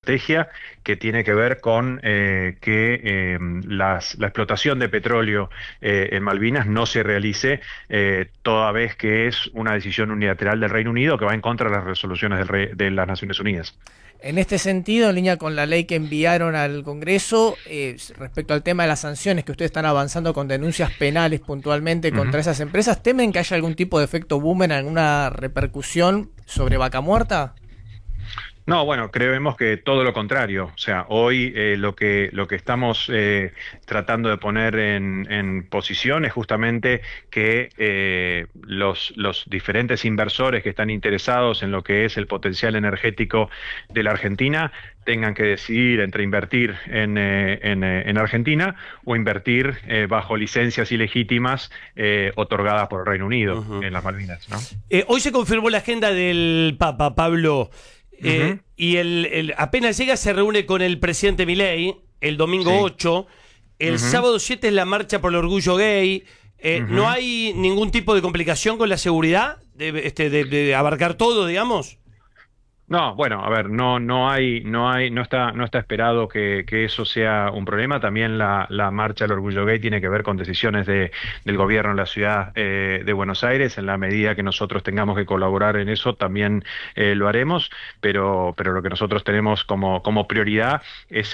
estrategia que tiene que ver con que la explotación de petróleo en Malvinas no se realice, toda vez que es una decisión unilateral del Reino Unido que va en contra de las resoluciones de las Naciones Unidas. En este sentido, en línea con la ley que enviaron al Congreso, respecto al tema de las sanciones que ustedes están avanzando con denuncias penales puntualmente contra esas empresas, ¿temen que haya algún tipo de efecto boomerang, alguna repercusión sobre Vaca Muerta? No, bueno, creemos que todo lo contrario. O sea, hoy lo que estamos tratando de poner en posición es justamente que los diferentes inversores que están interesados en lo que es el potencial energético de la Argentina tengan que decidir entre invertir en Argentina o invertir bajo licencias ilegítimas otorgadas por el Reino Unido en las Malvinas, ¿no? Hoy se confirmó la agenda del Papa, Pablo. Y apenas llega se reúne con el presidente Milei el domingo 8, el sábado 7 es la marcha por el orgullo gay. ¿No hay ningún tipo de complicación con la seguridad de abarcar todo, digamos? No, bueno, a ver, no está esperado que eso sea un problema. También la marcha del orgullo gay tiene que ver con decisiones del gobierno en la ciudad de Buenos Aires. En la medida que nosotros tengamos que colaborar en eso, también lo haremos. Pero lo que nosotros tenemos como prioridad es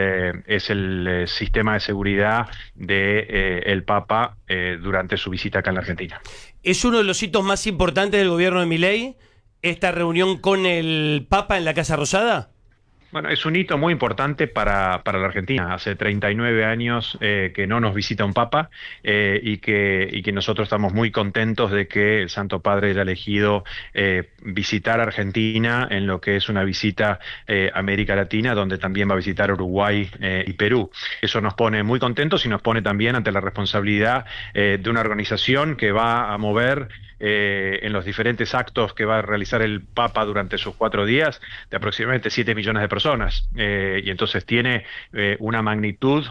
el sistema de seguridad de el Papa durante su visita acá en la Argentina. ¿Es uno de los hitos más importantes del gobierno de Milei esta reunión con el Papa en la Casa Rosada? Bueno, es un hito muy importante para la Argentina. Hace 39 años que no nos visita un Papa y que nosotros estamos muy contentos de que el Santo Padre haya elegido visitar Argentina en lo que es una visita a América Latina, donde también va a visitar Uruguay y Perú. Eso nos pone muy contentos y nos pone también ante la responsabilidad de una organización que va a mover en los diferentes actos que va a realizar el Papa durante sus 4 días, de aproximadamente 7 millones de personas. Y entonces tiene una magnitud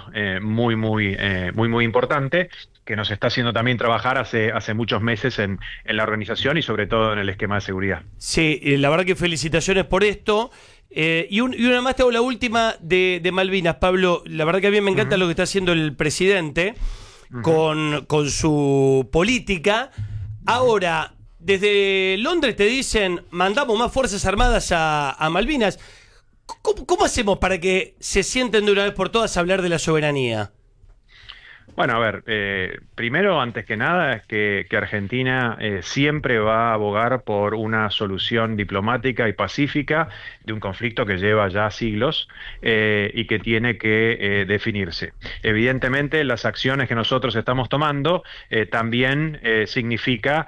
muy importante, que nos está haciendo también trabajar hace muchos meses en la organización y sobre todo en el esquema de seguridad. Sí, la verdad que felicitaciones por esto. Y una más te hago la última de Malvinas, Pablo. La verdad que a mí me encanta lo que está haciendo el presidente con su política. Ahora, desde Londres te dicen, mandamos más Fuerzas Armadas a Malvinas. ¿Cómo hacemos para que se sienten de una vez por todas a hablar de la soberanía? Bueno, a ver, primero, antes que nada, es que Argentina siempre va a abogar por una solución diplomática y pacífica de un conflicto que lleva ya siglos y que tiene que definirse. Evidentemente, las acciones que nosotros estamos tomando también significa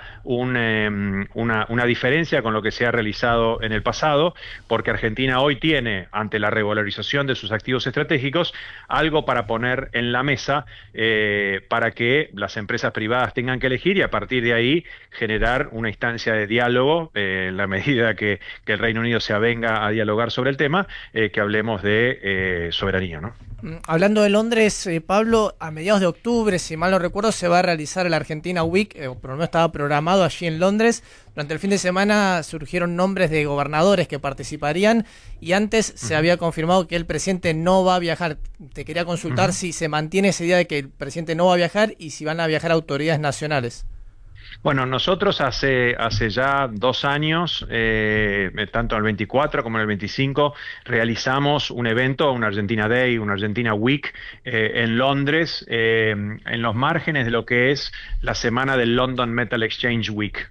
una diferencia con lo que se ha realizado en el pasado, porque Argentina hoy tiene, ante la revalorización de sus activos estratégicos, algo para poner en la mesa para que las empresas privadas tengan que elegir y a partir de ahí generar una instancia de diálogo en la medida que el Reino Unido se avenga a dialogar sobre el tema, que hablemos de soberanía, ¿no? Hablando de Londres, Pablo, a mediados de octubre, si mal no recuerdo, se va a realizar el Argentina Week, por lo menos estaba programado allí en Londres. Durante el fin de semana surgieron nombres de gobernadores que participarían y antes se había confirmado que el presidente no va a viajar. Te quería consultar si se mantiene esa idea de que el presidente no va a viajar y si van a viajar autoridades nacionales. Bueno, nosotros hace ya 2 años, tanto en el 24 como en el 25, realizamos un evento, un Argentina Day, un Argentina Week, en Londres, en los márgenes de lo que es la semana del London Metal Exchange Week,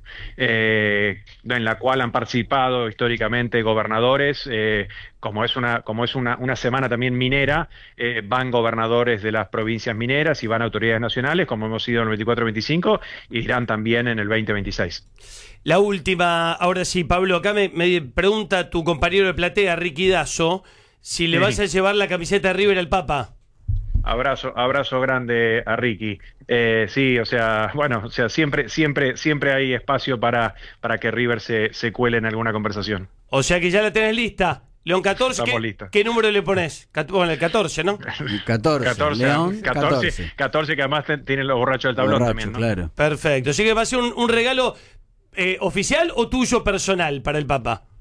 en la cual han participado históricamente gobernadores. Como es una semana también minera, van gobernadores de las provincias mineras y van autoridades nacionales, como hemos ido en el 24-25, y irán también en el 2026. La última, ahora sí, Pablo, acá me pregunta tu compañero de platea, Ricky Dazo, si le vas a llevar la camiseta de River al Papa. Abrazo grande a Ricky. Sí, o sea, siempre hay espacio para que River se cuele en alguna conversación. O sea que ya la tenés lista. León 14, ¿qué número le pones? Bueno, el 14, ¿no? 14, León 14, que además tienen los borrachos del tablón también, ¿no? Claro. Perfecto, así que va a ser un regalo oficial o tuyo personal para el Papa.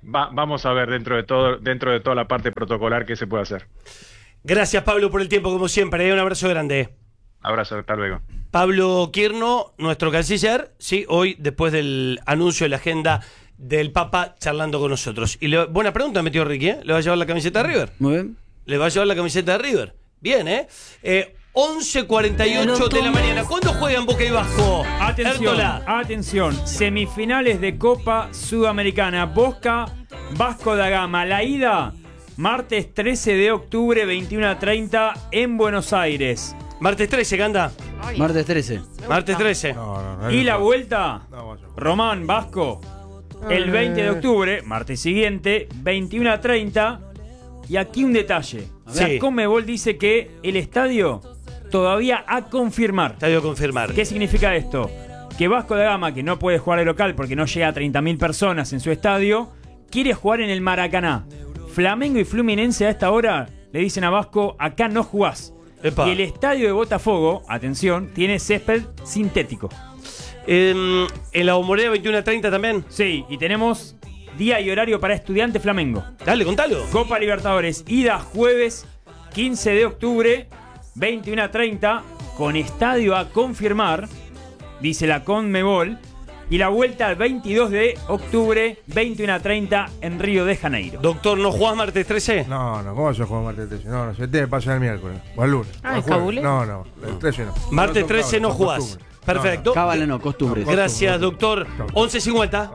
vamos a ver dentro de toda la parte protocolar qué se puede hacer. Gracias, Pablo, por el tiempo, como siempre. Un abrazo grande. Abrazo, hasta luego. Pablo Quirno, nuestro canciller, sí, hoy, después del anuncio de la agenda del Papa, charlando con nosotros. Y buena pregunta metió Ricky, ¿eh? ¿Le va a llevar la camiseta de River? Muy bien. ¿Le va a llevar la camiseta de River? Bien, ¿eh? 11:48 de la mañana. ¿Cuándo juegan Boca y Vasco? Atención, semifinales de Copa Sudamericana. Vasco da Gama. La ida, martes 13 de octubre, 21:30 en Buenos Aires. Martes 13, Canda. Martes 13. Martes 13. Y la vuelta, Román, Vasco, el 20 de octubre, martes siguiente, 21:30. Y aquí un detalle. Sí. La Conmebol dice que el estadio todavía a confirmar. Estadio a confirmar. ¿Qué significa esto? Que Vasco da Gama, que no puede jugar de local porque no llega a 30.000 personas en su estadio, quiere jugar en el Maracaná. Flamengo y Fluminense a esta hora le dicen a Vasco, acá no jugás. Epa. Y el estadio de Botafogo, atención, tiene césped sintético. ¿En la Bombonera 21:30 también? Sí, y tenemos día y horario para Estudiante Flamengo. Dale, contalo. Copa Libertadores, ida jueves 15 de octubre, 21:30, con estadio a confirmar, dice la Conmebol, y la vuelta el 22 de octubre, 21:30, en Río de Janeiro. Doctor, ¿no jugás martes 13? No, ¿cómo yo juego martes 13? No, se tiene que pasar el miércoles o el lunes. Ah, ¿el ¿Cabule? No, el 13 no. Martes 13 no jugás. Costumbre. Perfecto. Cábala no, costumbres. Gracias, doctor. 11:50.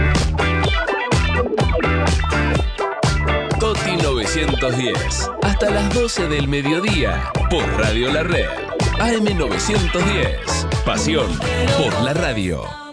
Coti 910. Hasta las 12 del mediodía. Por Radio La Red. AM 910. Pasión por la radio.